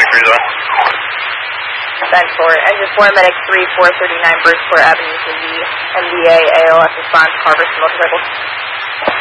Freeze-on. 10-4, engine 4, medic 3, 439 Bridgeport Avenue to the MDA ALS response, Harvest motorcycle.